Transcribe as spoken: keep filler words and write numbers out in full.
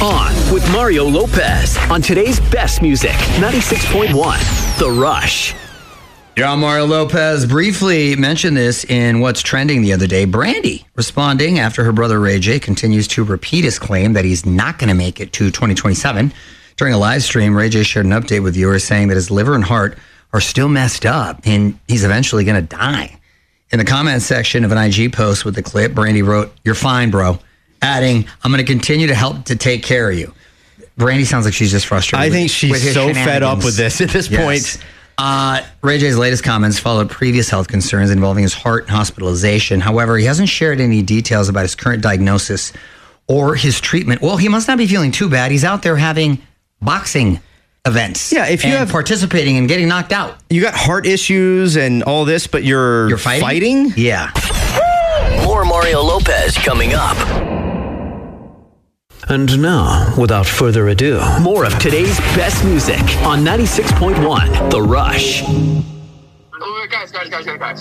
On with Mario Lopez on today's best music, ninety-six point one, The Rush. You're on Mario Lopez. Briefly mentioned this in What's Trending the other day. Brandy responding after her brother Ray J continues to repeat his claim that he's not going to make it to twenty twenty-seven. During a live stream, Ray J shared an update with viewers saying that his liver and heart are still messed up and he's eventually going to die. In the comment section of an I G post with the clip, Brandy wrote, "You're fine, bro," adding, "I'm going to continue to help to take care of you." Brandy sounds like she's just frustrated. I with, think she's so fed up with this at this yes. point. Uh, Ray J's latest comments followed previous health concerns involving his heart and hospitalization. However, he hasn't shared any details about his current diagnosis or his treatment. Well, he must not be feeling too bad. He's out there having boxing events. Yeah, if you and have participating and getting knocked out. You got heart issues and all this, but you're, you're fighting? fighting? Yeah. More Mario Lopez coming up. And now, without further ado, more of today's best music on ninety-six point one, The Rush. Oh, guys, guys, guys, guys, guys.